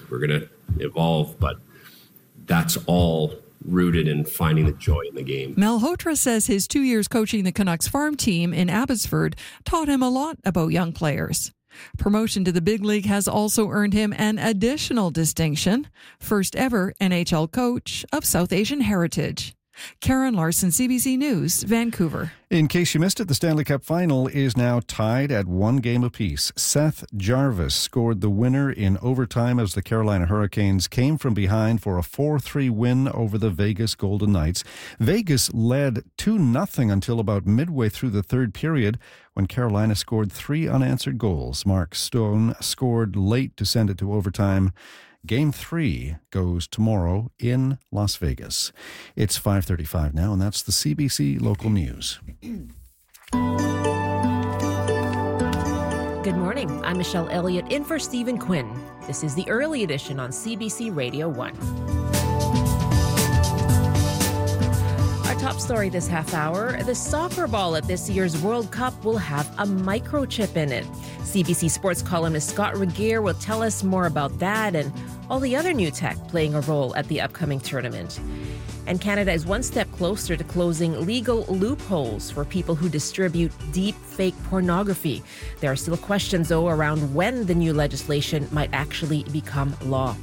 we're going to evolve, but that's all rooted in finding the joy in the game. Malhotra says his 2 years coaching the Canucks farm team in Abbotsford taught him a lot about young players. Promotion to the big league has also earned him an additional distinction, first ever NHL coach of South Asian heritage. Karen Larson, CBC News, Vancouver. In case you missed it, the Stanley Cup final is now tied at 1 game apiece. Seth Jarvis scored the winner in overtime as the Carolina Hurricanes came from behind for a 4-3 win over the Vegas Golden Knights. Vegas led 2-0 until about midway through the third period when Carolina scored 3 unanswered goals. Mark Stone scored late to send it to overtime. Game 3 goes tomorrow in Las Vegas. It's 5:35 now, and that's the CBC Local News. Good morning. I'm Michelle Elliott in for Stephen Quinn. This is the early edition on CBC Radio 1. Our top story this half hour, the soccer ball at this year's World Cup will have a microchip in it. CBC Sports columnist Scott Regeer will tell us more about that and all the other new tech playing a role at the upcoming tournament. And Canada is one step closer to closing legal loopholes for people who distribute deep fake pornography. There are still questions, though, around when the new legislation might actually become law.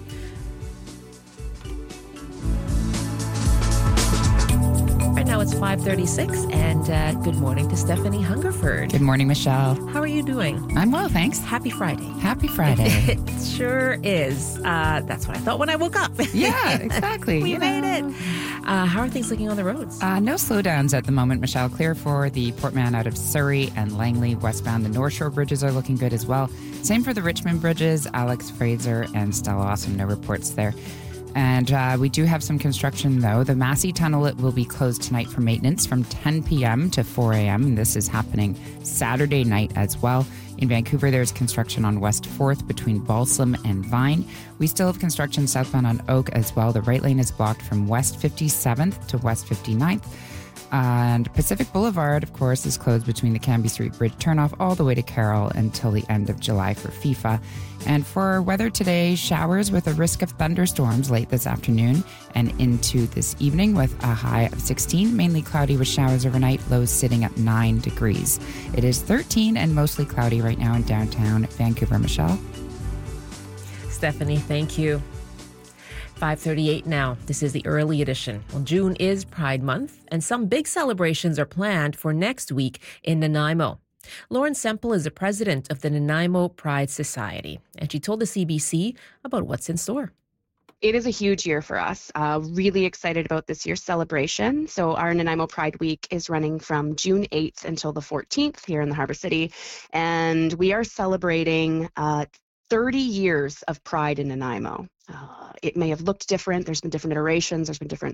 Right now it's 5:36, and good morning to Stephanie Hungerford. Good morning, Michelle. How are you doing? I'm well, thanks. Happy Friday. Happy Friday. It sure is. That's what I thought when I woke up. Yeah, exactly. We made it. How are things looking on the roads? No slowdowns at the moment, Michelle. Clear for the Portman out of Surrey and Langley westbound. The North Shore bridges are looking good as well. Same for the Richmond bridges, Alex Fraser and Stella Awesome. No reports there. And we do have some construction, though. The Massey Tunnel will be closed tonight for maintenance from 10 p.m. to 4 a.m. And this is happening Saturday night as well. In Vancouver, there's construction on West 4th between Balsam and Vine. We still have construction southbound on Oak as well. The right lane is blocked from West 57th to West 59th. And Pacific Boulevard, of course, is closed between the Canby Street Bridge turnoff all the way to Carroll until the end of July for FIFA. And for weather today, showers with a risk of thunderstorms late this afternoon and into this evening with a high of 16. Mainly cloudy with showers overnight, lows sitting at 9 degrees. It is 13 and mostly cloudy right now in downtown Vancouver. Michelle? Stephanie, thank you. 5:38 now. This is the early edition. Well, June is Pride Month, and some big celebrations are planned for next week in Nanaimo. Lauren Semple is the president of the Nanaimo Pride Society, and she told the CBC about what's in store. It is a huge year for us. Really excited about this year's celebration. So our Nanaimo Pride Week is running from June 8th until the 14th here in the Harbor City, and we are celebrating 30 years of Pride in Nanaimo. It may have looked different. There's been different iterations. There's been different,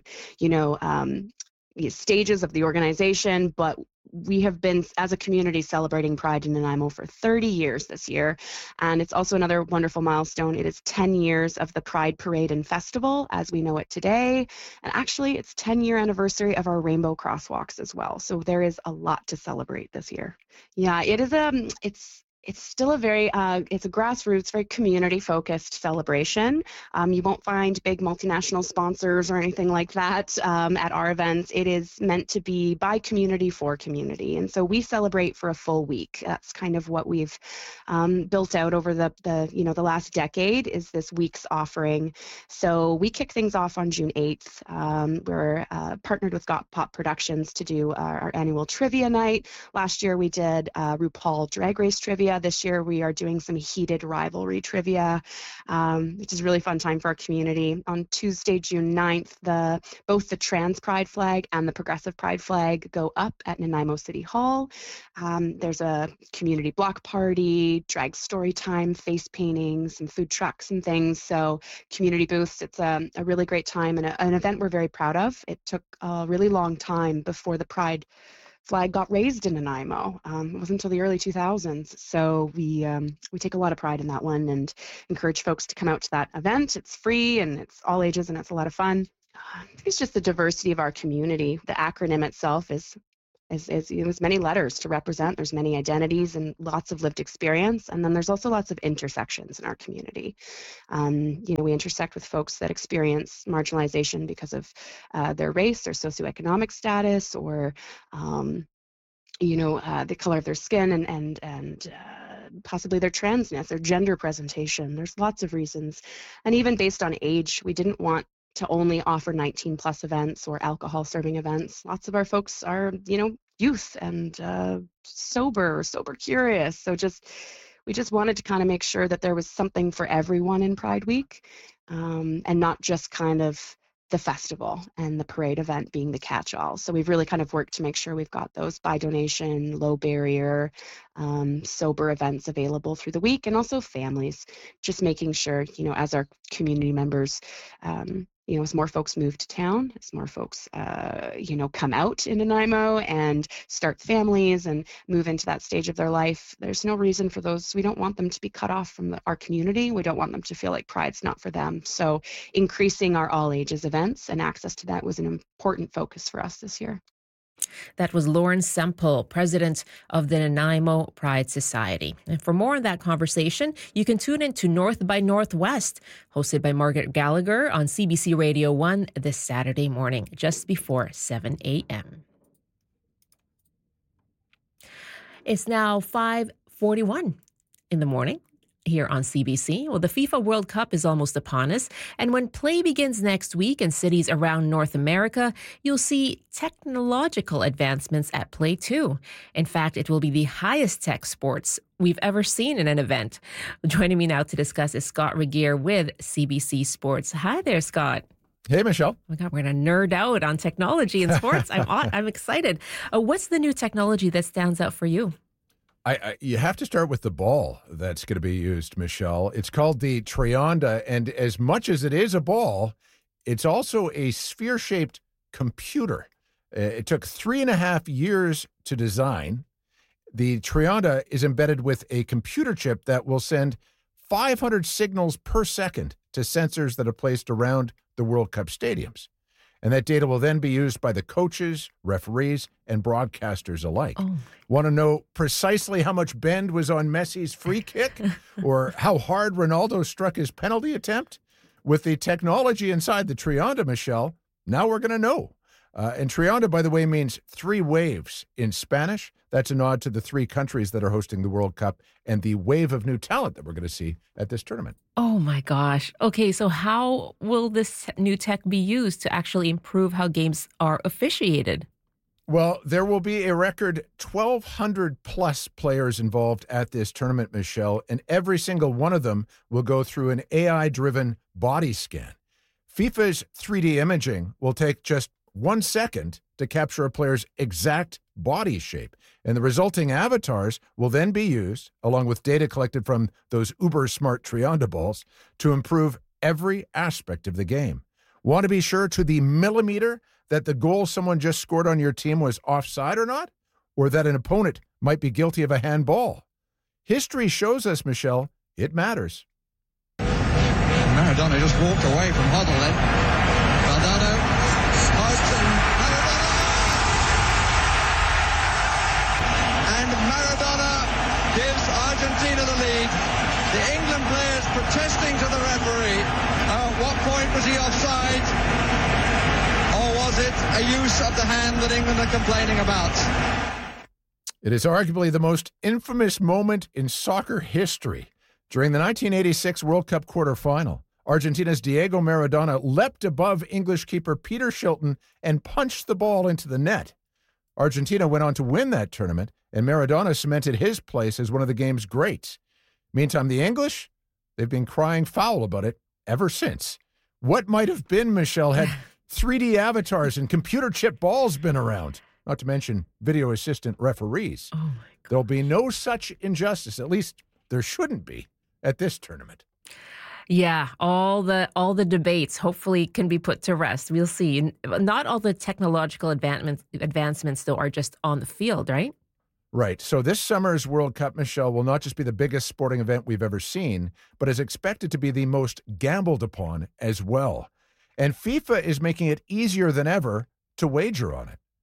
stages of the organization, but we have been, as a community, celebrating Pride in Nanaimo for 30 years this year. And it's also another wonderful milestone. It is 10 years of the Pride Parade and Festival as we know it today. And actually, it's 10-year anniversary of our Rainbow Crosswalks as well. So there is a lot to celebrate this year. Yeah, it is it's still a very, it's a grassroots, very community-focused celebration. You won't find big multinational sponsors or anything like that at our events. It is meant to be by community for community. And so we celebrate for a full week. That's kind of what we've built out over the last decade is this week's offering. So we kick things off on June 8th. We're partnered with Got Pop Productions to do our annual trivia night. Last year we did RuPaul Drag Race trivia. This year we are doing some heated rivalry trivia, which is a really fun time for our community. On Tuesday, June 9th, both the Trans Pride flag and the Progressive Pride flag go up at Nanaimo City Hall. There's a community block party, drag story time, face paintings, and food trucks and things. So community booths, it's a really great time and an event we're very proud of. It took a really long time before the Pride flag got raised in Nanaimo. It wasn't until the early 2000s. So we take a lot of pride in that one and encourage folks to come out to that event. It's free and it's all ages and it's a lot of fun. It's just the diversity of our community. The acronym itself is There's many letters to represent. There's many identities and lots of lived experience. And then there's also lots of intersections in our community. We intersect with folks that experience marginalization because of their race, their socioeconomic status, or the color of their skin, and possibly their transness, their gender presentation. There's lots of reasons. And even based on age, we didn't want to only offer 19 plus events or alcohol serving events. Lots of our folks are, youth and sober curious. So we just wanted to kind of make sure that there was something for everyone in Pride Week, and not just kind of the festival and the parade event being the catch-all. So we've really kind of worked to make sure we've got those by donation, low barrier, sober events available through the week, and also families, just making sure, as our community members, as more folks move to town, as more folks, come out in Nanaimo and start families and move into that stage of their life, there's no reason for those. We don't want them to be cut off from our community. We don't want them to feel like Pride's not for them. So increasing our all ages events and access to that was an important focus for us this year. That was Lauren Semple, president of the Nanaimo Pride Society. And for more on that conversation, you can tune in to North by Northwest, hosted by Margaret Gallagher on CBC Radio 1 this Saturday morning, just before 7 a.m. It's now 5:41 in the morning here on CBC. Well, the FIFA World Cup is almost upon us, and when play begins next week in cities around North America, you'll see technological advancements at play too. In fact, it will be the highest tech sports we've ever seen in an event. Joining me now to discuss is Scott Regier with CBC Sports. Hi there, Scott. Hey, Michelle. Oh my God, we're going to nerd out on technology and sports. I'm excited. What's the new technology that stands out for you? You have to start with the ball that's going to be used, Michelle. It's called the Trionda, and as much as it is a ball, it's also a sphere-shaped computer. It took 3.5 years to design. The Trionda is embedded with a computer chip that will send 500 signals per second to sensors that are placed around the World Cup stadiums. And that data will then be used by the coaches, referees, and broadcasters alike. Oh. Want to know precisely how much bend was on Messi's free kick or how hard Ronaldo struck his penalty attempt? With the technology inside the Trionda, Michelle, now we're going to know. And Trionda, by the way, means 3 waves in Spanish. That's a nod to the 3 countries that are hosting the World Cup and the wave of new talent that we're going to see at this tournament. Oh my gosh. Okay, so how will this new tech be used to actually improve how games are officiated? Well, there will be a record 1,200 plus players involved at this tournament, Michelle, and every single one of them will go through an AI-driven body scan. FIFA's 3D imaging will take just 1 second to capture a player's exact body shape. And the resulting avatars will then be used, along with data collected from those uber-smart Trionda balls, to improve every aspect of the game. Want to be sure to the millimeter that the goal someone just scored on your team was offside or not? Or that an opponent might be guilty of a handball? History shows us, Michelle, it matters. Maradona just walked away from Hoddle then. Valdano smokes and Maradona gives Argentina the lead. The England players protesting to the referee. At what point was he offside? Or was it a use of the hand that England are complaining about? It is arguably the most infamous moment in soccer history. During the 1986 World Cup quarterfinal, Argentina's Diego Maradona leapt above English keeper Peter Shilton and punched the ball into the net. Argentina went on to win that tournament, and Maradona cemented his place as one of the game's greats. Meantime, the English, they've been crying foul about it ever since. What might have been, Michelle, had 3D avatars and computer chip balls been around? Not to mention video assistant referees. Oh my God. There'll be no such injustice, at least there shouldn't be, at this tournament. Yeah, all the debates hopefully can be put to rest. We'll see. Not all the technological advancements, though, are just on the field, right? Right. So this summer's World Cup, Michelle, will not just be the biggest sporting event we've ever seen, but is expected to be the most gambled upon as well. And FIFA is making it easier than ever to wager on it.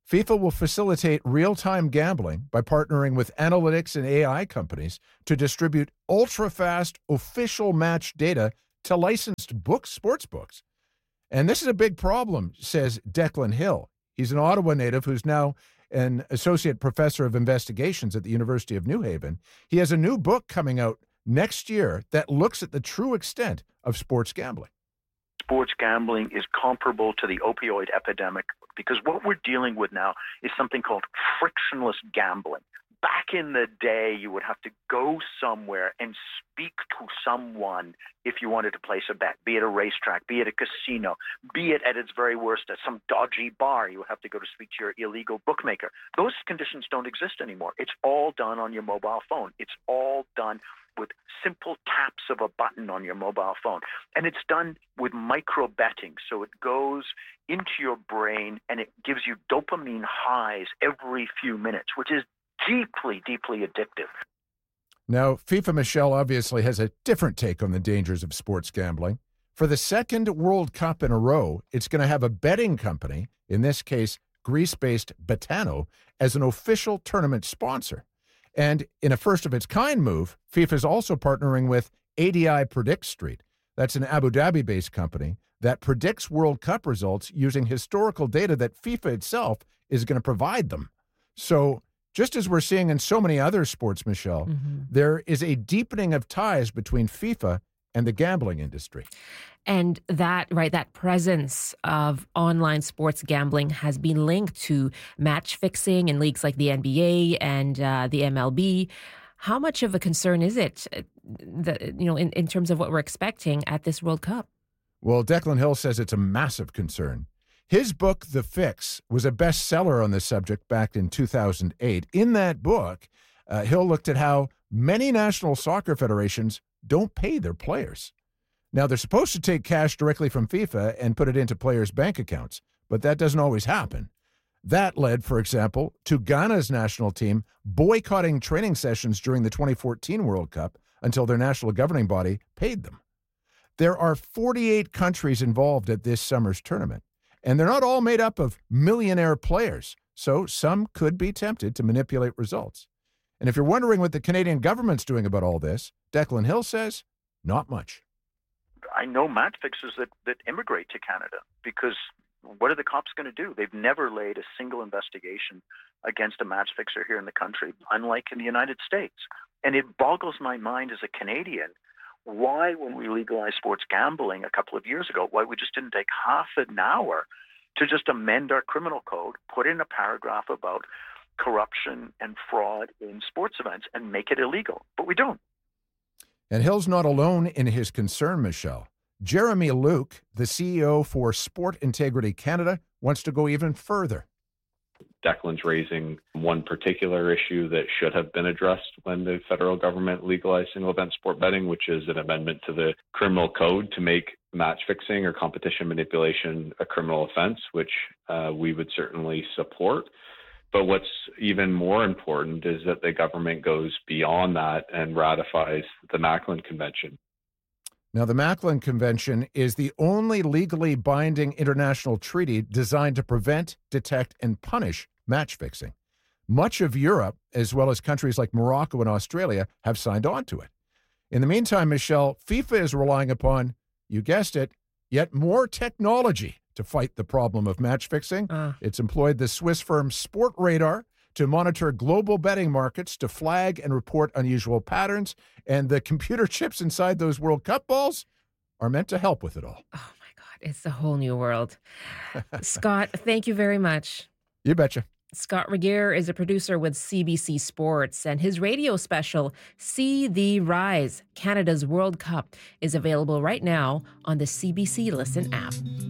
FIFA will facilitate real-time gambling by partnering with analytics and AI companies to distribute ultra-fast official match data to licensed sports books. And this is a big problem, says Declan Hill. He's an Ottawa native who's now an associate professor of investigations at the University of New Haven. He has a new book coming out next year that looks at the true extent of sports gambling. Sports gambling is comparable to the opioid epidemic because what we're dealing with now is something called frictionless gambling. Back in the day, you would have to go somewhere and speak to someone if you wanted to place a bet, be it a racetrack, be it a casino, be it at its very worst at some dodgy bar. You would have to go to speak to your illegal bookmaker. Those conditions don't exist anymore. It's all done on your mobile phone. It's all done with simple taps of a button on your mobile phone. And it's done with micro betting. So it goes into your brain and it gives you dopamine highs every few minutes, which is deeply, deeply addictive. Now, FIFA, Michelle, obviously has a different take on the dangers of sports gambling. For the second World Cup in a row, it's going to have a betting company, in this case, Greece-based Betano, as an official tournament sponsor. And in a first-of-its-kind move, FIFA is also partnering with ADI Predict Street. That's an Abu Dhabi-based company that predicts World Cup results using historical data that FIFA itself is going to provide them. So just as we're seeing in so many other sports, Michelle, there is a deepening of ties between FIFA and the gambling industry. And that presence of online sports gambling has been linked to match fixing in leagues like the NBA and the MLB. How much of a concern is it, in terms of what we're expecting at this World Cup? Well, Declan Hill says it's a massive concern. His book, The Fix, was a bestseller on this subject back in 2008. In that book, Hill looked at how many national soccer federations don't pay their players. Now, they're supposed to take cash directly from FIFA and put it into players' bank accounts, but that doesn't always happen. That led, for example, to Ghana's national team boycotting training sessions during the 2014 World Cup until their national governing body paid them. There are 48 countries involved at this summer's tournament, and they're not all made up of millionaire players, so some could be tempted to manipulate results. And if you're wondering what the Canadian government's doing about all this, Declan Hill says, not much. I know match fixers that immigrate to Canada because what are the cops going to do? They've never laid a single investigation against a match fixer here in the country, unlike in the United States. And it boggles my mind as a Canadian why, when we legalized sports gambling a couple of years ago, why we just didn't take half an hour to just amend our criminal code, put in a paragraph about corruption and fraud in sports events and make it illegal. But we don't. And Hill's not alone in his concern, Michelle. Jeremy Luke, the CEO for Sport Integrity Canada, wants to go even further. Declan's raising one particular issue that should have been addressed when the federal government legalized single-event sport betting, which is an amendment to the criminal code to make match fixing or competition manipulation a criminal offense, which we would certainly support. But what's even more important is that the government goes beyond that and ratifies the Macklin Convention. Now, the Macklin Convention is the only legally binding international treaty designed to prevent, detect, and punish match fixing. Much of Europe, as well as countries like Morocco and Australia, have signed on to it. In the meantime, Michelle, FIFA is relying upon, you guessed it, yet more technology to fight the problem of match fixing. It's employed the Swiss firm Sportradar to monitor global betting markets, to flag and report unusual patterns, and the computer chips inside those World Cup balls are meant to help with it all. Oh, my God. It's a whole new world. Scott, thank you very much. You betcha. Scott Regier is a producer with CBC Sports, and his radio special, See the Rise, Canada's World Cup, is available right now on the CBC Listen app.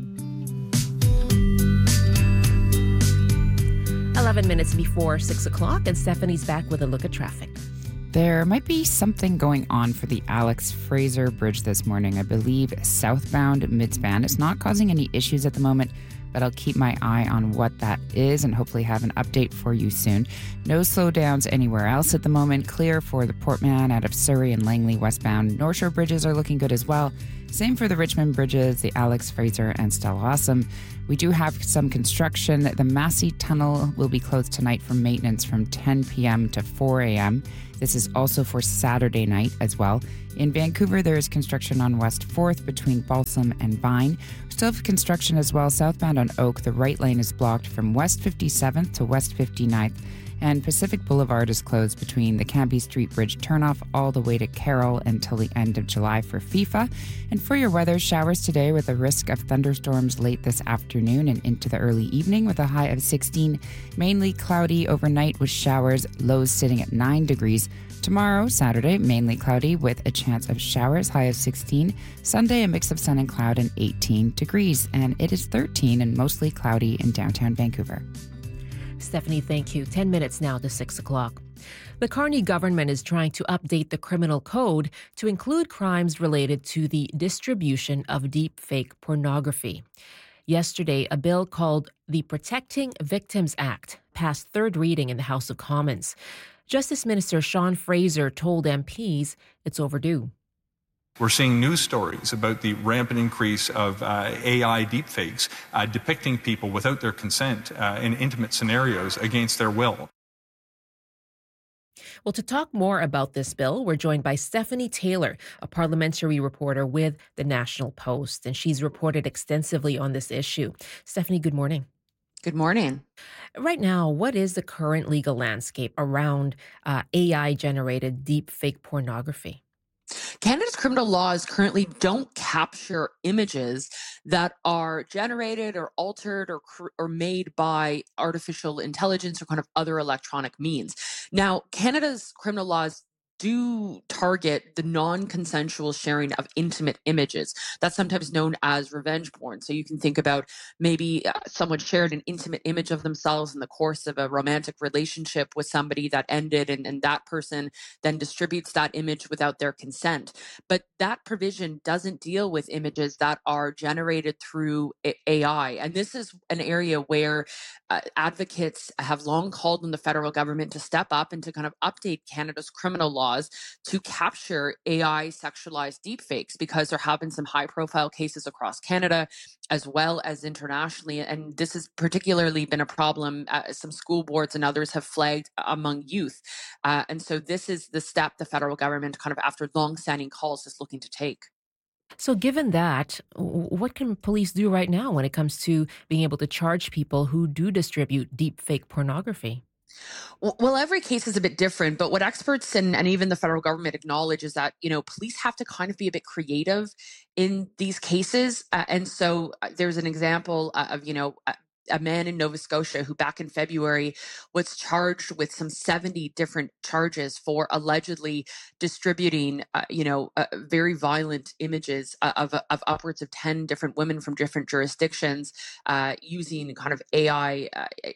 11 minutes before 6 o'clock, and Stephanie's back with a look at traffic. There might be something going on for the Alex Fraser Bridge this morning. I believe southbound midspan. It's not causing any issues at the moment, but I'll keep my eye on what that is and hopefully have an update for you soon. No slowdowns anywhere else at the moment. Clear for the Portman out of Surrey and Langley westbound. North Shore bridges are looking good as well. Same for the Richmond bridges, the Alex Fraser and Stella Awesome. We do have some construction. The Massey Tunnel will be closed tonight for maintenance from 10 p.m. to 4 a.m. This is also for Saturday night as well. In Vancouver, there is construction on West 4th between Balsam and Vine. We still have construction as well southbound on Oak. The right lane is blocked from West 57th to West 59th. And Pacific Boulevard is closed between the Cambie Street Bridge turnoff all the way to Carroll until the end of July for FIFA. And for your weather, showers today with a risk of thunderstorms late this afternoon and into the early evening with a high of 16. Mainly cloudy overnight with showers, lows sitting at 9 degrees. Tomorrow, Saturday, mainly cloudy with a chance of showers, high of 16. Sunday, a mix of sun and cloud and 18 degrees. And it is 13 and mostly cloudy in downtown Vancouver. Stephanie, thank you. 10 minutes now to 6 o'clock. The Carney government is trying to update the criminal code to include crimes related to the distribution of deepfake pornography. Yesterday, a bill called the Protecting Victims Act passed third reading in the House of Commons. Justice Minister Sean Fraser told MPs it's overdue. We're seeing news stories about the rampant increase of AI deepfakes depicting people without their consent in intimate scenarios against their will. Well, to talk more about this bill, we're joined by Stephanie Taylor, a parliamentary reporter with the National Post, and she's reported extensively on this issue. Stephanie, good morning. Good morning. Right now, what is the current legal landscape around AI-generated deepfake pornography? Canada's criminal laws currently don't capture images that are generated or altered or made by artificial intelligence or kind of other electronic means. Now, Canada's criminal laws do target the non-consensual sharing of intimate images. That's sometimes known as revenge porn. So you can think about maybe someone shared an intimate image of themselves in the course of a romantic relationship with somebody that ended, and that person then distributes that image without their consent. But that provision doesn't deal with images that are generated through AI. And this is an area where advocates have long called on the federal government to step up and to kind of update Canada's criminal laws to capture AI sexualized deepfakes, because there have been some high profile cases across Canada as well as internationally. And this has particularly been a problem some school boards and others have flagged among youth. And so this is the step the federal government, kind of after long-standing calls, is looking to take. So given that, what can police do right now when it comes to being able to charge people who do distribute deepfake pornography? Well, every case is a bit different, but what experts and even the federal government acknowledge is that, police have to kind of be a bit creative in these cases. And so there's an example of, a man in Nova Scotia who back in February was charged with some 70 different charges for allegedly distributing, very violent images of upwards of 10 different women from different jurisdictions using kind of AI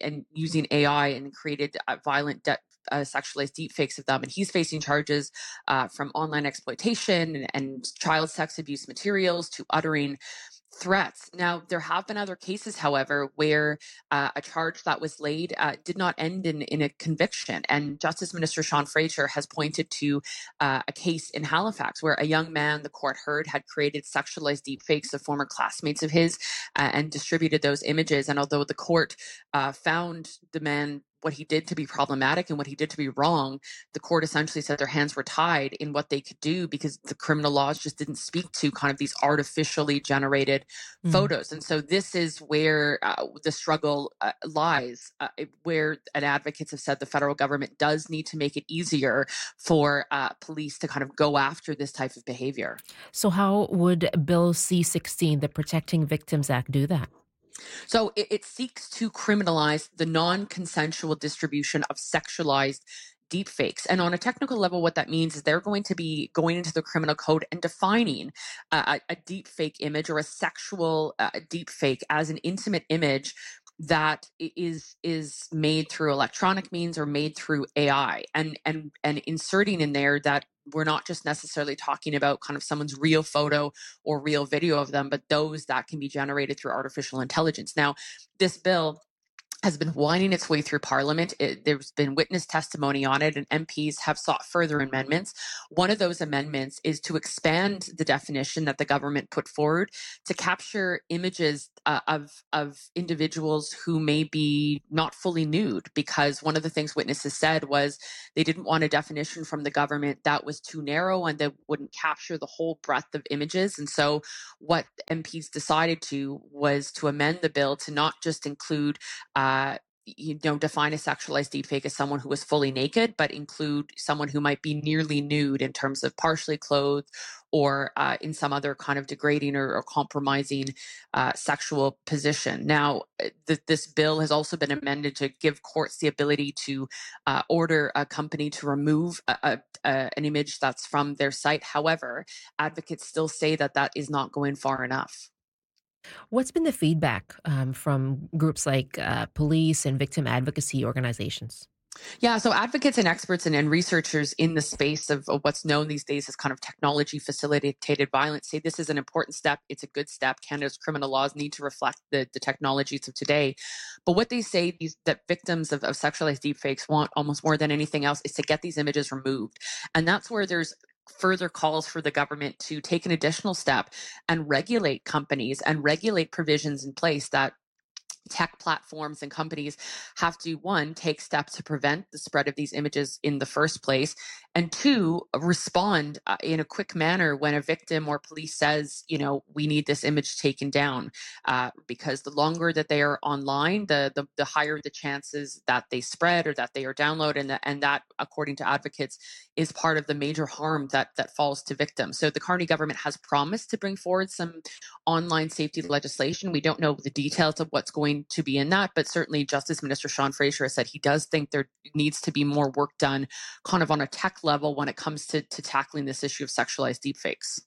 and created violent sexualized deepfakes of them. And he's facing charges from online exploitation and child sex abuse materials to uttering threats. Now, there have been other cases, however, where a charge that was laid did not end in a conviction. And Justice Minister Sean Fraser has pointed to a case in Halifax where a young man the court heard had created sexualized deepfakes of former classmates of his and distributed those images. And although the court found the man what he did to be problematic and what he did to be wrong, the court essentially said their hands were tied in what they could do because the criminal laws just didn't speak to kind of these artificially generated photos. And so this is where the struggle lies, where advocates have said the federal government does need to make it easier for police to kind of go after this type of behavior. So how would Bill C-16, the Protecting Victims Act, do that? So it seeks to criminalize the non-consensual distribution of sexualized deepfakes. And on a technical level, what that means is they're going to be going into the criminal code and defining a deepfake image or a sexual deepfake as an intimate image that is made through electronic means or made through AI, and inserting in there that we're not just necessarily talking about kind of someone's real photo or real video of them, but those that can be generated through artificial intelligence. Now, this bill has been winding its way through Parliament. There's been witness testimony on it, and MPs have sought further amendments. One of those amendments is to expand the definition that the government put forward to capture images of individuals who may be not fully nude, because one of the things witnesses said was they didn't want a definition from the government that was too narrow and that wouldn't capture the whole breadth of images. And so what MPs decided was to amend the bill to not just include define a sexualized deepfake as someone who is fully naked, but include someone who might be nearly nude in terms of partially clothed or in some other kind of degrading or compromising sexual position. Now, this bill has also been amended to give courts the ability to order a company to remove an image that's from their site. However, advocates still say that is not going far enough. What's been the feedback from groups like police and victim advocacy organizations? Yeah, so advocates and experts and researchers in the space of what's known these days as kind of technology facilitated violence say this is an important step. It's a good step. Canada's criminal laws need to reflect the technologies of today. But what they say that victims of sexualized deepfakes want almost more than anything else is to get these images removed. And that's where there's further calls for the government to take an additional step and regulate companies and regulate provisions in place that tech platforms and companies have to, one, take steps to prevent the spread of these images in the first place, and two, respond in a quick manner when a victim or police says, we need this image taken down, because the longer that they are online, the higher the chances that they spread or that they are downloaded, and that, according to advocates, is part of the major harm that falls to victims. So the Carney government has promised to bring forward some online safety legislation. We don't know the details of what's going to be in that, but certainly Justice Minister Sean Fraser has said he does think there needs to be more work done kind of on a tech level when it comes to tackling this issue of sexualized deepfakes.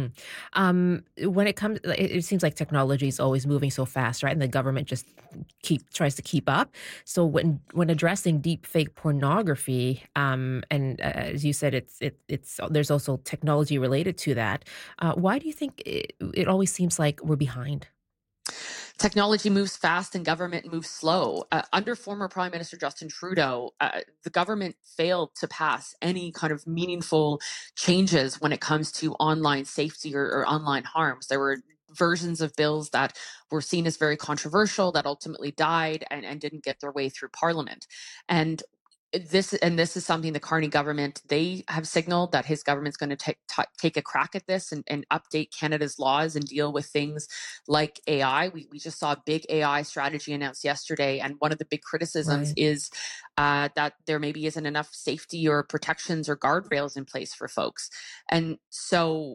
When it seems like technology is always moving so fast, right? And the government just tries to keep up. So when addressing deepfake pornography, and as you said, there's also technology related to that. Why do you think it always seems like we're behind? Technology moves fast and government moves slow. Under former Prime Minister Justin Trudeau, the government failed to pass any kind of meaningful changes when it comes to online safety or online harms. There were versions of bills that were seen as very controversial that ultimately died and didn't get their way through Parliament. And this is something the Carney government, they have signaled that his government's going to take a crack at this and update Canada's laws and deal with things like AI. We just saw a big AI strategy announced yesterday, and one of the big criticisms is that there maybe isn't enough safety or protections or guardrails in place for folks. And so,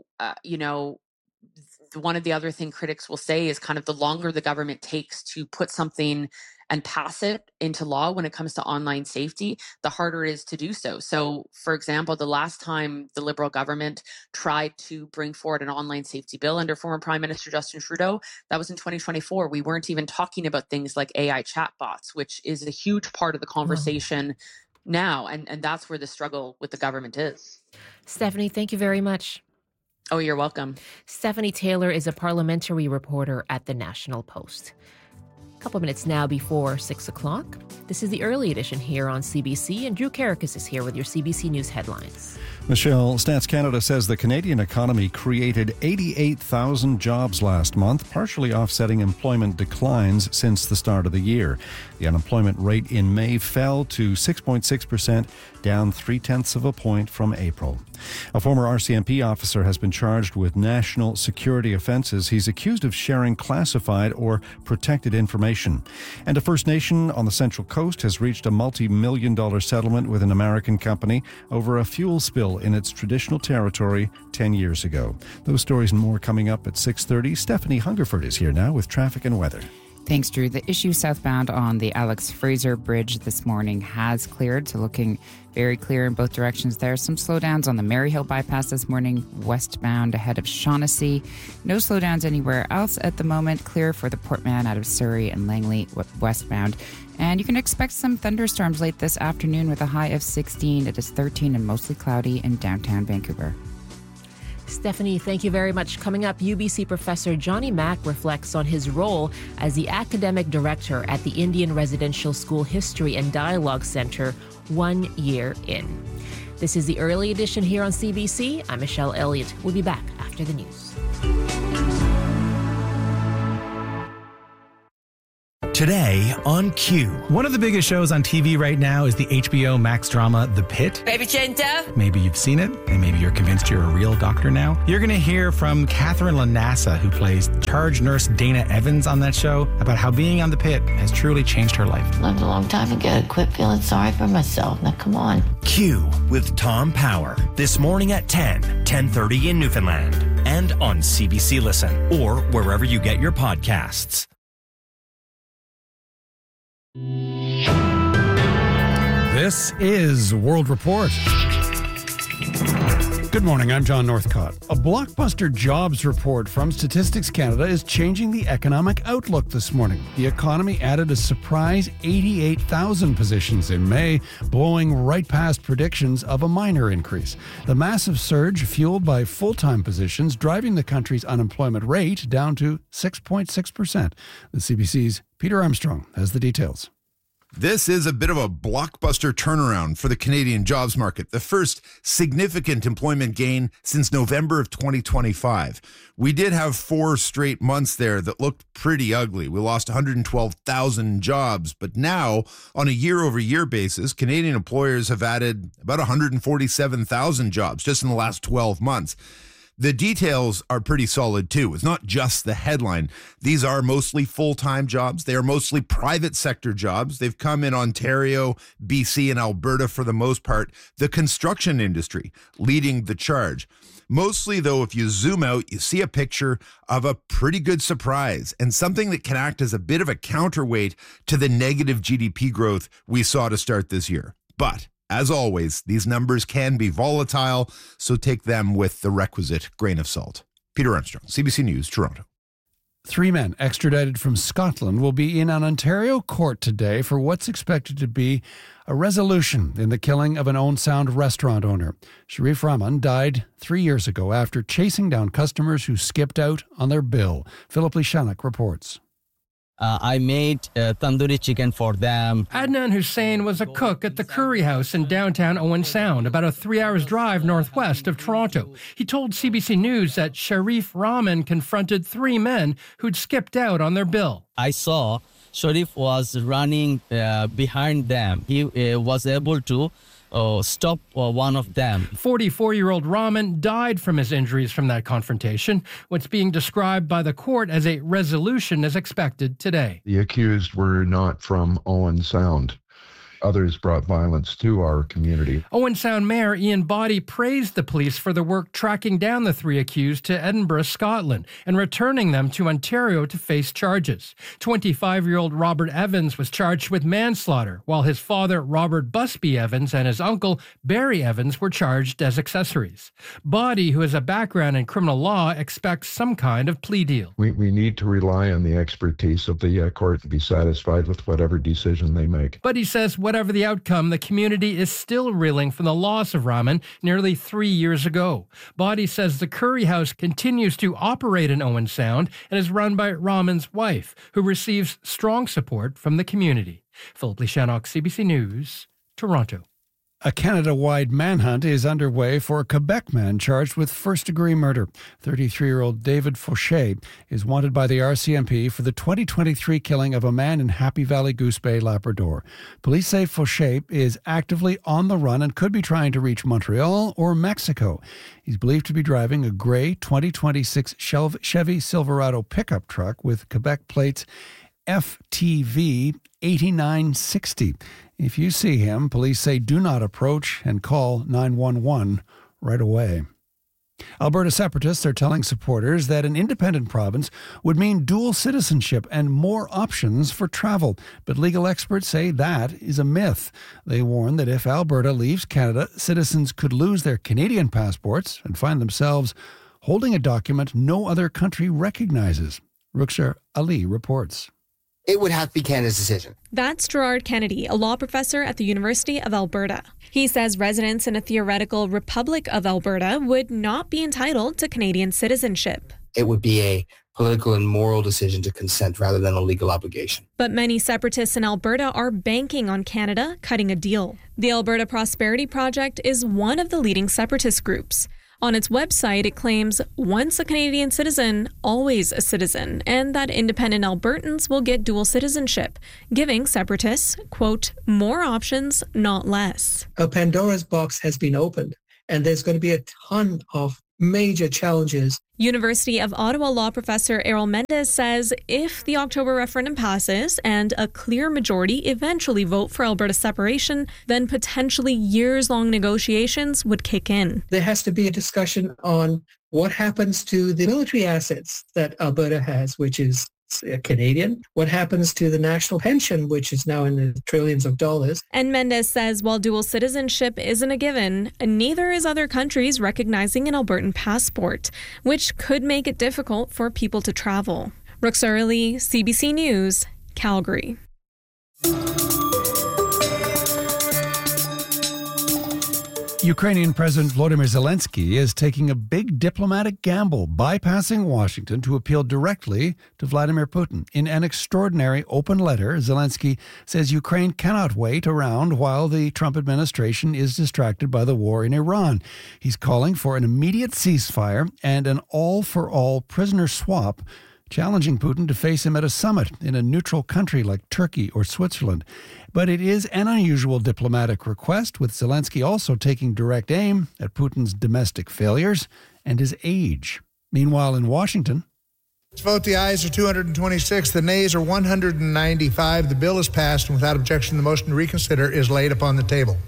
one of the other thing critics will say is kind of the longer the government takes to put something and pass it into law when it comes to online safety, the harder it is to do so. So, for example, the last time the Liberal government tried to bring forward an online safety bill under former Prime Minister Justin Trudeau, that was in 2024. We weren't even talking about things like AI chatbots, which is a huge part of the conversation now. And that's where the struggle with the government is. Stephanie, thank you very much. Oh, you're welcome. Stephanie Taylor is a parliamentary reporter at the National Post. A couple minutes now before 6 o'clock. This is the early edition here on CBC, and Drew Karakis is here with your CBC News headlines. Michelle, Stats Canada says the Canadian economy created 88,000 jobs last month, partially offsetting employment declines since the start of the year. The unemployment rate in May fell to 6.6%, down 0.3 of a point from April. A former RCMP officer has been charged with national security offences. He's accused of sharing classified or protected information. And a First Nation on the Central Coast has reached a multi-million-dollar settlement with an American company over a fuel spill in its traditional territory 10 years ago. Those stories and more coming up at 6:30. Stephanie Hungerford is here now with traffic and weather. Thanks, Drew. The issue southbound on the Alex Fraser Bridge this morning has cleared, so looking very clear in both directions there. Some slowdowns on the Maryhill bypass this morning, westbound ahead of Shaughnessy. No slowdowns anywhere else at the moment. Clear for the Portman out of Surrey and Langley westbound. And you can expect some thunderstorms late this afternoon with a high of 16. It is 13 and mostly cloudy in downtown Vancouver. Stephanie, thank you very much. Coming up, UBC professor Johnny Mack reflects on his role as the academic director at the Indian Residential School History and Dialogue Center 1 year in. This is the early edition here on CBC. I'm Michelle Elliott. We'll be back after the news. Today on Q. One of the biggest shows on TV right now is the HBO Max drama, The Pit. Baby Chinta. Maybe you've seen it, and maybe you're convinced you're a real doctor now. You're going to hear from Catherine Lanassa, who plays charge nurse Dana Evans on that show, about how being on The Pit has truly changed her life. Loved a long time ago. Quit feeling sorry for myself. Now, come on. Q with Tom Power. This morning at 10:30 in Newfoundland. And on CBC Listen, or wherever you get your podcasts. This is World Report. Good morning, I'm John Northcott. A blockbuster jobs report from Statistics Canada is changing the economic outlook this morning. The economy added a surprise 88,000 positions in May, blowing right past predictions of a minor increase. The massive surge, fueled by full-time positions, driving the country's unemployment rate down to 6.6%. The CBC's Peter Armstrong has the details. This is a bit of a blockbuster turnaround for the Canadian jobs market, the first significant employment gain since November of 2025. We did have 4 straight months there that looked pretty ugly. We lost 112,000 jobs, but now, on a year-over-year basis, Canadian employers have added about 147,000 jobs just in the last 12 months. The details are pretty solid, too. It's not just the headline. These are mostly full-time jobs. They are mostly private sector jobs. They've come in Ontario, BC, and Alberta for the most part. The construction industry leading the charge. Mostly, though, if you zoom out, you see a picture of a pretty good surprise and something that can act as a bit of a counterweight to the negative GDP growth we saw to start this year. But as always, these numbers can be volatile, so take them with the requisite grain of salt. Peter Armstrong, CBC News, Toronto. 3 men extradited from Scotland will be in an Ontario court today for what's expected to be a resolution in the killing of an Owen Sound restaurant owner. Sharif Rahman died 3 years ago after chasing down customers who skipped out on their bill. Philip Lishanak reports. I made tandoori chicken for them. Adnan Hussein was a cook at the Curry House in downtown Owen Sound, about a 3-hour drive northwest of Toronto. He told CBC News that Sharif Rahman confronted 3 men who'd skipped out on their bill. I saw Sharif was running behind them. He was able to stop one of them. 44-year-old Rahman died from his injuries from that confrontation. What's being described by the court as a resolution is expected today. The accused were not from Owen Sound. Others brought violence to our community. Owen Sound Mayor Ian Boddy praised the police for the work tracking down the 3 accused to Edinburgh, Scotland, and returning them to Ontario to face charges. 25-year-old Robert Evans was charged with manslaughter, while his father, Robert Busby Evans, and his uncle, Barry Evans, were charged as accessories. Boddy, who has a background in criminal law, expects some kind of plea deal. We need to rely on the expertise of the court and be satisfied with whatever decision they make. But he says whatever the outcome, the community is still reeling from the loss of Rahman nearly 3 years ago. Boddy says the Curry House continues to operate in Owen Sound and is run by Rahman's wife, who receives strong support from the community. Philip Lishanak, CBC News, Toronto. A Canada-wide manhunt is underway for a Quebec man charged with first-degree murder. 33-year-old David Fauché is wanted by the RCMP for the 2023 killing of a man in Happy Valley, Goose Bay, Labrador. Police say Fauché is actively on the run and could be trying to reach Montreal or Mexico. He's believed to be driving a gray 2026 Chevy Silverado pickup truck with Quebec plates FTV 8960. If you see him, police say do not approach and call 911 right away. Alberta separatists are telling supporters that an independent province would mean dual citizenship and more options for travel. But legal experts say that is a myth. They warn that if Alberta leaves Canada, citizens could lose their Canadian passports and find themselves holding a document no other country recognizes. Rukhsar Ali reports. It would have to be Canada's decision. That's Gerard Kennedy, a law professor at the University of Alberta. He says residents in a theoretical Republic of Alberta would not be entitled to Canadian citizenship. It would be a political and moral decision to consent rather than a legal obligation. But many separatists in Alberta are banking on Canada cutting a deal. The Alberta Prosperity Project is one of the leading separatist groups. On its website, it claims once a Canadian citizen, always a citizen, and that independent Albertans will get dual citizenship, giving separatists, quote, more options, not less. A Pandora's box has been opened, and there's going to be a ton of major challenges. University of Ottawa law professor Errol Mendez says if the October referendum passes and a clear majority eventually vote for Alberta separation, then potentially years-long negotiations would kick in. There has to be a discussion on what happens to the military assets that Alberta has, which is Canadian. What happens to the national pension, which is now in the trillions of dollars? And Mendez says while dual citizenship isn't a given, neither is other countries recognizing an Albertan passport, which could make it difficult for people to travel. Rukhsar Ali, CBC News, Calgary. Ukrainian President Volodymyr Zelensky is taking a big diplomatic gamble, bypassing Washington to appeal directly to Vladimir Putin. In an extraordinary open letter, Zelensky says Ukraine cannot wait around while the Trump administration is distracted by the war in Iran. He's calling for an immediate ceasefire and an all-for-all prisoner swap, challenging Putin to face him at a summit in a neutral country like Turkey or Switzerland. But it is an unusual diplomatic request, with Zelensky also taking direct aim at Putin's domestic failures and his age. Meanwhile, in Washington, Vote the ayes are 226, the nays are 195. The bill is passed, and without objection, the motion to reconsider is laid upon the table.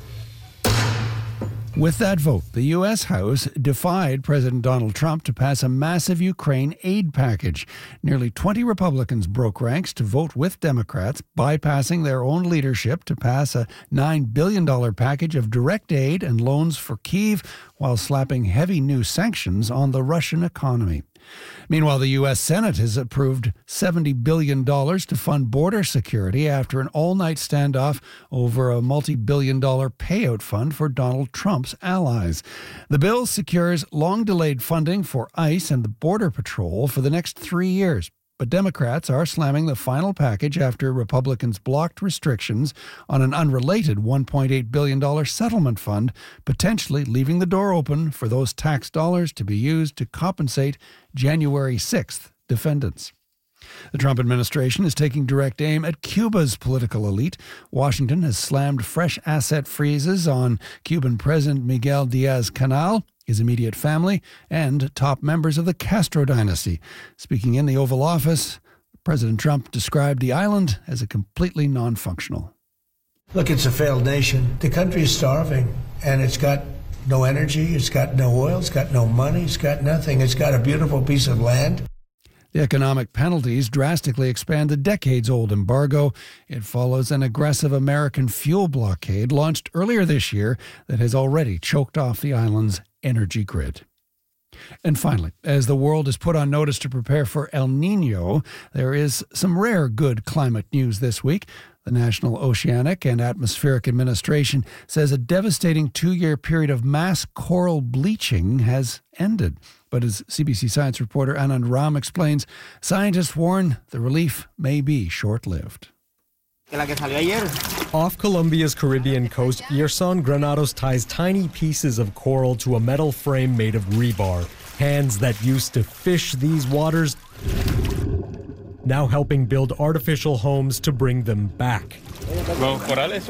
with that vote, the U.S. House defied President Donald Trump to pass a massive Ukraine aid package. Nearly 20 Republicans broke ranks to vote with Democrats, bypassing their own leadership to pass a $9 billion package of direct aid and loans for Kyiv, while slapping heavy new sanctions on the Russian economy. Meanwhile, the U.S. Senate has approved $70 billion to fund border security after an all-night standoff over a multi-billion-dollar payout fund for Donald Trump's allies. The bill secures long-delayed funding for ICE and the Border Patrol for the next 3 years. But Democrats are slamming the final package after Republicans blocked restrictions on an unrelated $1.8 billion settlement fund, potentially leaving the door open for those tax dollars to be used to compensate January 6th defendants. The Trump administration is taking direct aim at Cuba's political elite. Washington has slammed fresh asset freezes on Cuban President Miguel Diaz-Canel, his immediate family, and top members of the Castro dynasty. Speaking in the Oval Office, President Trump described the island as a completely non-functional. Look, it's a failed nation. The country is starving, and it's got no energy, it's got no oil, it's got no money, it's got nothing. It's got a beautiful piece of land. The economic penalties drastically expand the decades-old embargo. It follows an aggressive American fuel blockade launched earlier this year that has already choked off the island's energy grid. And finally, as the world is put on notice to prepare for El Nino, there is some rare good climate news this week. The National Oceanic and Atmospheric Administration says a devastating 2-year period of mass coral bleaching has ended. But as CBC Science reporter Anand Ram explains, scientists warn the relief may be short-lived. Off Colombia's Caribbean coast, Yerson Granados ties tiny pieces of coral to a metal frame made of rebar. Hands that used to fish these waters now helping build artificial homes to bring them back.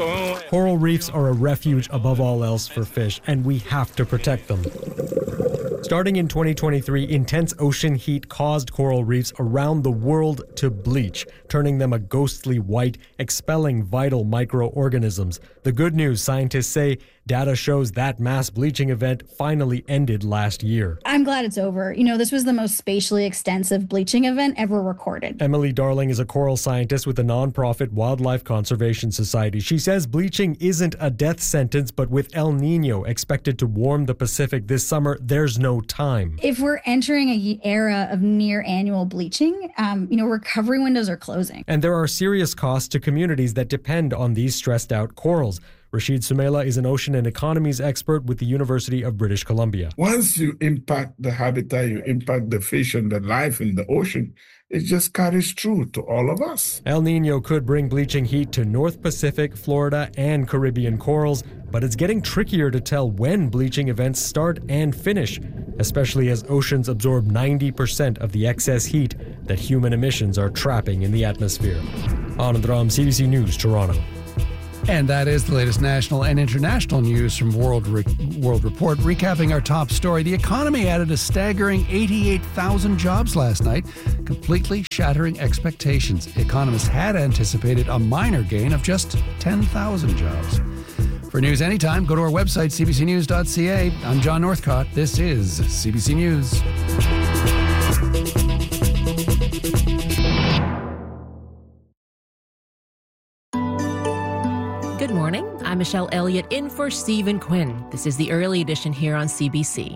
Coral reefs are a refuge above all else for fish, and we have to protect them. Starting in 2023, intense ocean heat caused coral reefs around the world to bleach, turning them a ghostly white, expelling vital microorganisms. The good news, scientists say, data shows that mass bleaching event finally ended last year. I'm glad it's over. This was the most spatially extensive bleaching event ever recorded. Emily Darling is a coral scientist with the nonprofit Wildlife Conservation Society. She says bleaching isn't a death sentence, but with El Nino expected to warm the Pacific this summer, there's no time. If we're entering an era of near annual bleaching, recovery windows are closing. And there are serious costs to communities that depend on these stressed out corals. Rashid Sumela is an ocean and economies expert with the University of British Columbia. Once you impact the habitat, you impact the fish and the life in the ocean, it just carries through to all of us. El Nino could bring bleaching heat to North Pacific, Florida, and Caribbean corals, but it's getting trickier to tell when bleaching events start and finish, especially as oceans absorb 90% of the excess heat that human emissions are trapping in the atmosphere. Anand Ram, CBC News, Toronto. And that is the latest national and international news from World Report. Recapping our top story, the economy added a staggering 88,000 jobs last night, completely shattering expectations. Economists had anticipated a minor gain of just 10,000 jobs. For news anytime, go to our website, cbcnews.ca. I'm John Northcott. This is CBC News. Good morning. I'm Michelle Elliott in for Stephen Quinn. This is the early edition here on CBC.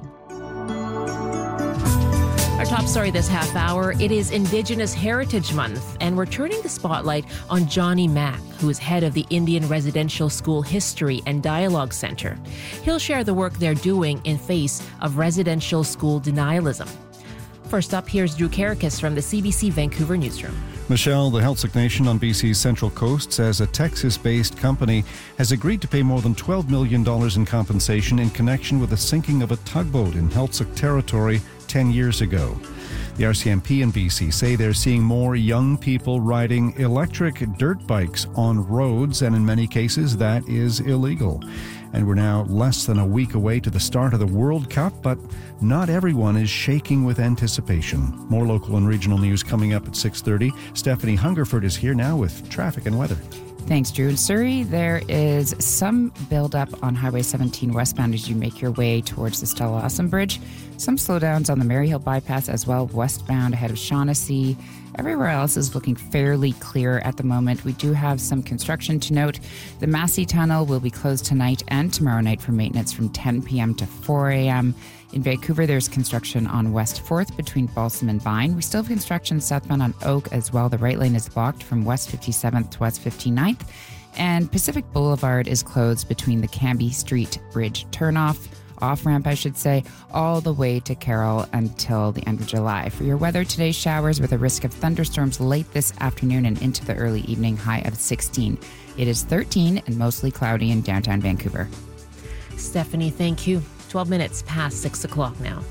Our top story this half hour, it is Indigenous Heritage Month, and we're turning the spotlight on Johnny Mack, who is head of the Indian Residential School History and Dialogue Center. He'll share the work they're doing in face of residential school denialism. First up, here's Drew Karakis from the CBC Vancouver newsroom. Michelle, the Heiltsuk Nation on BC's Central Coast says a Texas-based company has agreed to pay more than $12 million in compensation in connection with the sinking of a tugboat in Heiltsuk territory 10 years ago. The RCMP and BC say they're seeing more young people riding electric dirt bikes on roads, and in many cases that is illegal. And we're now less than a week away to the start of the World Cup, but not everyone is shaking with anticipation. More local and regional news coming up at 6:30. Stephanie Hungerford is here now with traffic and weather. Thanks, Drew. In Surrey, there is some buildup on Highway 17 westbound as you make your way towards the Stella Awesome Bridge. Some slowdowns on the Maryhill bypass as well, westbound ahead of Shaughnessy. Everywhere else is looking fairly clear at the moment. We do have some construction to note. The Massey Tunnel will be closed tonight and tomorrow night for maintenance from 10 p.m. to 4 a.m. In Vancouver, there's construction on West 4th between Balsam and Vine. We still have construction southbound on Oak as well. The right lane is blocked from West 57th to West 59th. And Pacific Boulevard is closed between the Cambie Street Bridge turnoff, off-ramp, I should say, all the way to Carroll until the end of July. For your weather, today's showers with a risk of thunderstorms late this afternoon and into the early evening, high of 16. It is 13 and mostly cloudy in downtown Vancouver. Stephanie, thank you. 12 minutes past 6 o'clock now.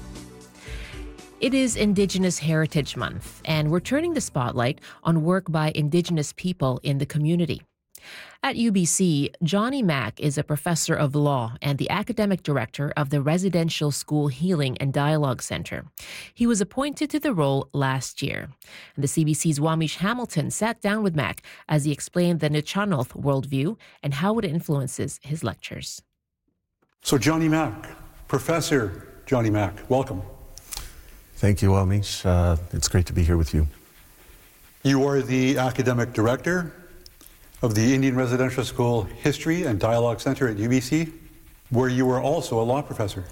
It is Indigenous Heritage Month, and we're turning the spotlight on work by Indigenous people in the community. At UBC, Johnny Mack is a professor of law and the academic director of the Residential School Healing and Dialogue Center. He was appointed to the role last year. And the CBC's Wamish Hamilton sat down with Mack as he explained the Nechanoth worldview and how it influences his lectures. So Johnny Mack, Professor Johnny Mack, welcome. Thank you, Wamish. It's great to be here with you. You are the academic director of the Indian Residential School History and Dialogue Center at UBC, where you were also a law professor.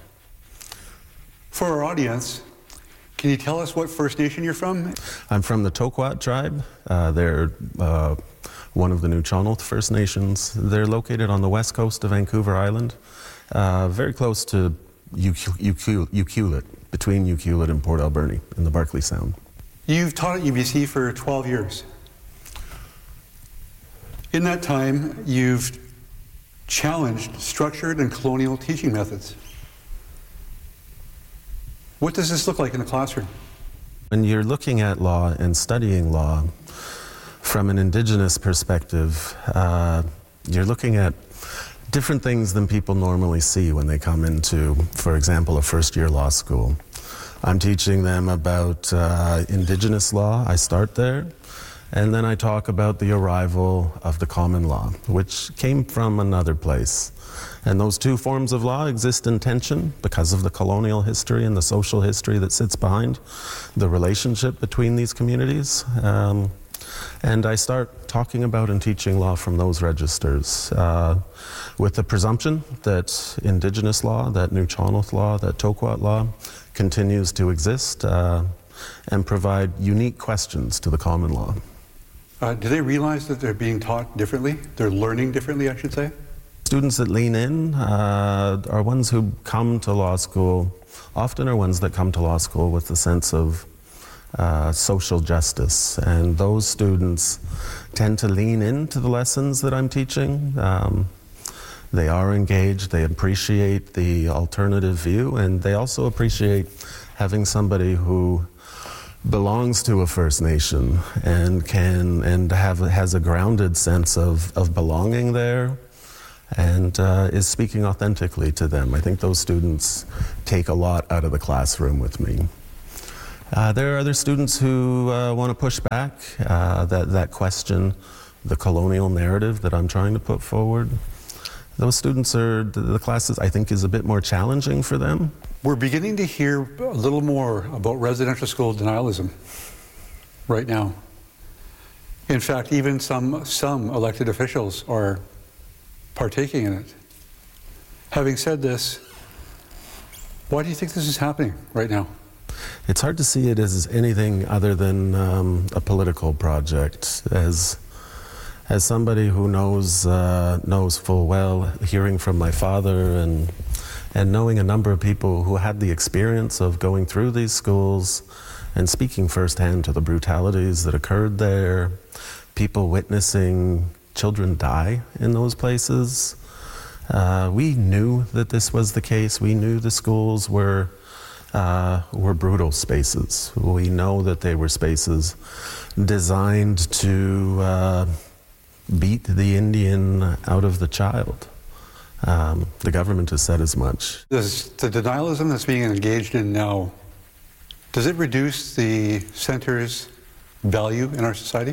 For our audience, can you tell us what First Nation you're from? I'm from the Tokwat tribe. They're one of the Nuu-chah-nulth First Nations. They're located on the west coast of Vancouver Island, very close to Ucluelet, between Ucluelet and Port Alberni in the Barkley Sound. You've taught at UBC for 12 years. In that time, you've challenged structured and colonial teaching methods. What does this look like in the classroom? When you're looking at law and studying law from an Indigenous perspective, you're looking at different things than people normally see when they come into, for example, a first-year law school. I'm teaching them about Indigenous law. I start there. And then I talk about the arrival of the common law, which came from another place. And those two forms of law exist in tension because of the colonial history and the social history that sits behind the relationship between these communities. And I start talking about and teaching law from those registers with the presumption that Indigenous law, that Nuu-chah-nulth law, that Toquat law continues to exist and provide unique questions to the common law. Do they realize that they're being taught differently? They're learning differently, I should say? Students that lean in are ones who come to law school, often are ones that come to law school with a sense of social justice. And those students tend to lean into the lessons that I'm teaching. They are engaged, they appreciate the alternative view, and they also appreciate having somebody who belongs to a First Nation and has a grounded sense of belonging there and is speaking authentically to them. I think those students take a lot out of the classroom with me. There are other students who want to push back that question the colonial narrative that I'm trying to put forward. Those students the classes I think is a bit more challenging for them. We're beginning to hear a little more about residential school denialism right now. In fact, even some elected officials are partaking in it. Having said this, why do you think this is happening right now? It's hard to see it as anything other than a political project. As somebody who knows full well, hearing from my father and knowing a number of people who had the experience of going through these schools and speaking firsthand to the brutalities that occurred there, people witnessing children die in those places. We knew that this was the case. We knew the schools were brutal spaces. We know that they were spaces designed to beat the Indian out of the child. The government has said as much. Does the denialism that's being engaged in now, does it reduce the center's value in our society?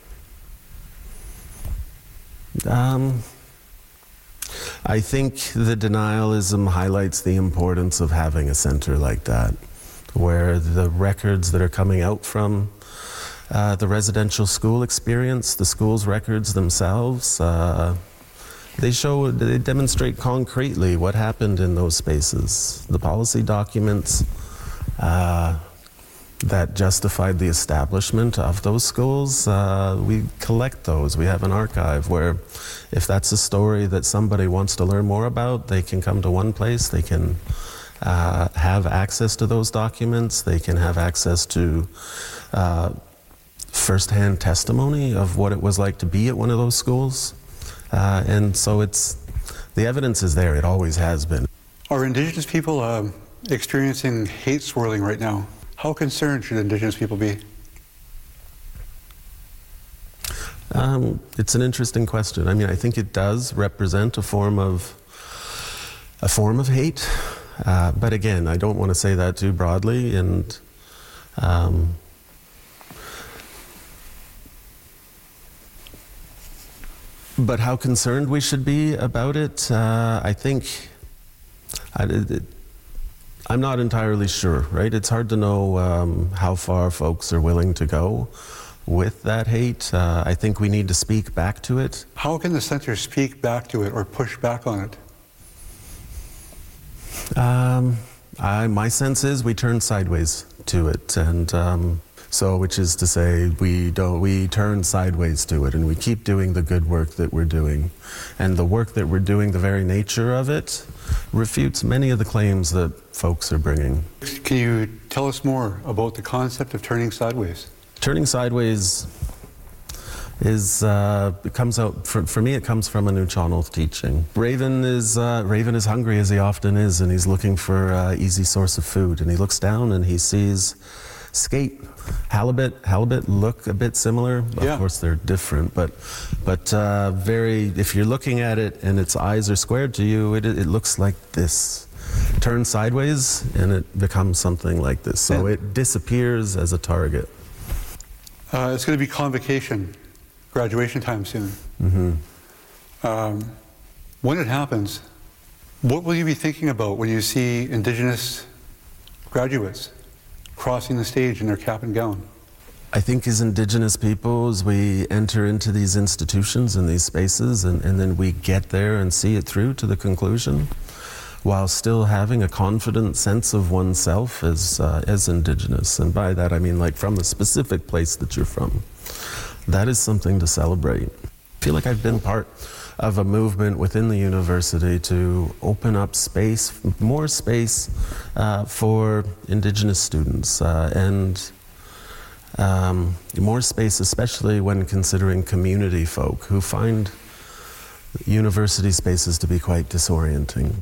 I think the denialism highlights the importance of having a center like that, where the records that are coming out from the residential school experience, the school's records themselves, they demonstrate concretely what happened in those spaces. The policy documents that justified the establishment of those schools, we collect those. We have an archive where if that's a story that somebody wants to learn more about, they can come to one place, they can have access to those documents, they can have access to firsthand testimony of what it was like to be at one of those schools. And so the evidence is there, it always has been. Are Indigenous people experiencing hate swirling right now? How concerned should Indigenous people be? It's an interesting question. I mean, I think it does represent a form of hate, but again, I don't want to say that too broadly. And but how concerned we should be about it, I think. I'm not entirely sure, right? It's hard to know how far folks are willing to go with that hate. I think we need to speak back to it. How can the center speak back to it or push back on it? My sense is we turn sideways to it, and so which is to say we turn sideways to it, and we keep doing the good work that we're doing, and the work that we're doing, the very nature of it, refutes many of the claims that folks are bringing. Can you tell us more about the concept of turning sideways? Turning sideways it comes out, for me, it comes from a Nuu-chah-nulth teaching. Raven is hungry as he often is, and he's looking for an easy source of food, and he looks down and he sees skate. Halibut look a bit similar. Of course, they're different, but very. If you're looking at it and its eyes are squared to you, it looks like this. Turn sideways and it becomes something like this. So it disappears as a target. It's going to be convocation, graduation time soon. Mm-hmm. When it happens, what will you be thinking about when you see Indigenous graduates crossing the stage in their cap and gown? I think as Indigenous peoples, we enter into these institutions and these spaces, and then we get there and see it through to the conclusion, while still having a confident sense of oneself as Indigenous. And by that I mean like from the specific place that you're from. That is something to celebrate. I feel like I've been part of a movement within the university to open up space, more space for Indigenous students and more space, especially when considering community folk who find university spaces to be quite disorienting.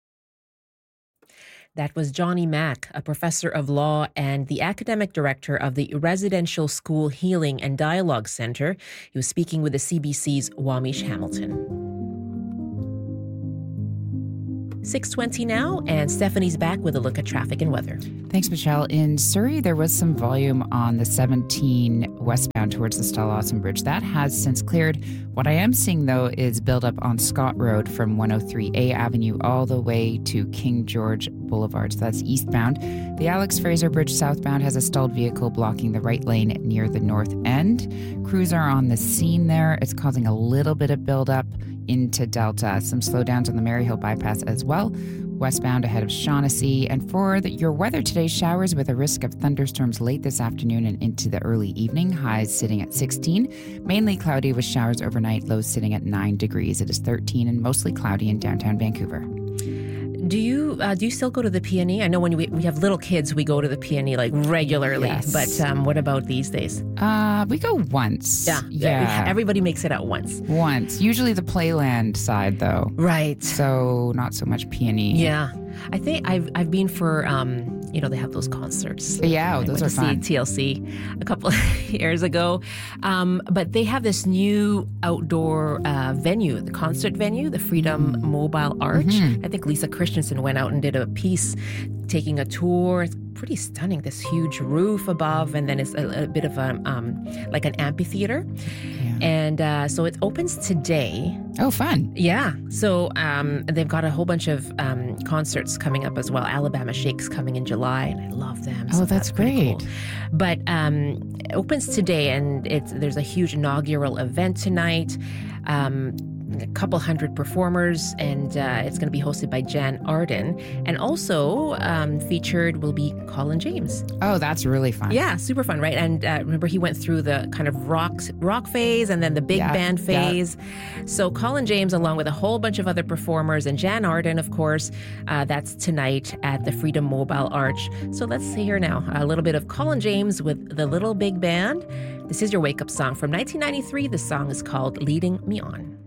That was Johnny Mack, a professor of law and the academic director of the Residential School Healing and Dialogue Center. He was speaking with the CBC's Wamish Hamilton. 6:20 now, and Stephanie's back with a look at traffic and weather. Thanks, Michelle. In Surrey, there was some volume on the 17 westbound towards the Stella-Awesome Bridge. That has since cleared. What I am seeing, though, is buildup on Scott Road from 103A Avenue all the way to King George Boulevard. So that's eastbound. The Alex Fraser Bridge southbound has a stalled vehicle blocking the right lane near the north end. Crews are on the scene there. It's causing a little bit of buildup into Delta. Some slowdowns on the Maryhill bypass as well. Westbound ahead of Shaughnessy. And for your weather today, showers with a risk of thunderstorms late this afternoon and into the early evening. Highs sitting at 16. Mainly cloudy with showers overnight. Lows sitting at 9 degrees. It is 13 and mostly cloudy in downtown Vancouver. Do you still go to the PNE? I know when we have little kids, we go to the PNE like regularly. Yes. But what about these days? We go once. Yeah. Everybody makes it out once. Usually the Playland side, though. Right. So not so much PNE. Yeah. I think I've been for they have those concerts. Yeah, those are fun. TLC a couple of years ago, but they have this new outdoor venue, the concert venue, the Freedom Mobile Arch. Mm-hmm. I think Lisa Christensen went out and did a piece taking a tour. It's pretty stunning. This huge roof above, and then it's a bit of like an amphitheater. Yeah. And so it opens today. Oh, fun. Yeah. So they've got a whole bunch of concerts coming up as well. Alabama Shake's coming in July, and I love them. Oh, so that's great. Cool. But it opens today, and there's a huge inaugural event tonight. A couple hundred performers, and it's going to be hosted by Jan Arden. And also featured will be Colin James. Oh, that's really fun. Yeah, super fun, right? And remember, he went through the kind of rock phase and then the big band phase. Yeah. So Colin James, along with a whole bunch of other performers, and Jan Arden, of course, that's tonight at the Freedom Mobile Arch. So let's hear now a little bit of Colin James with the Little Big Band. This is your wake-up song from 1993. The song is called Leading Me On.